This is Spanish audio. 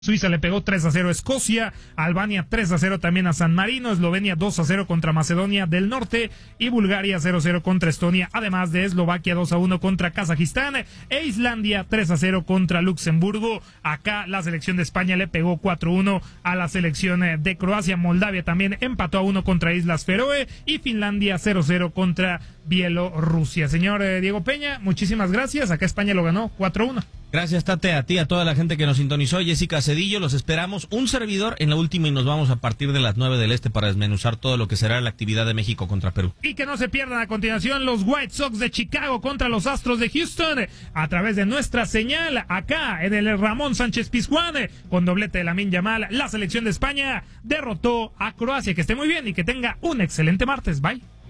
Suiza le pegó 3-0 a Escocia, Albania 3-0 también a San Marino, Eslovenia 2-0 contra Macedonia del Norte y Bulgaria 0-0 contra Estonia, además de Eslovaquia 2-1 contra Kazajistán e Islandia 3-0 contra Luxemburgo. Acá la selección de España le pegó 4-1 a la selección de Croacia, Moldavia también empató a 1 contra Islas Feroe y Finlandia 0-0 contra Bielorrusia. Señor Diego Peña, muchísimas gracias, acá España lo ganó 4-1. Gracias, Tate, a ti, a toda la gente que nos sintonizó. Jessica Cedillo, los esperamos. Un servidor en la última y nos vamos a partir de las 9 del Este para desmenuzar todo lo que será la actividad de México contra Perú. Y que no se pierdan a continuación los White Sox de Chicago contra los Astros de Houston a través de nuestra señal acá en el Ramón Sánchez Pizjuán con doblete de Lamine Yamal. La selección de España derrotó a Croacia. Que esté muy bien y que tenga un excelente martes. Bye.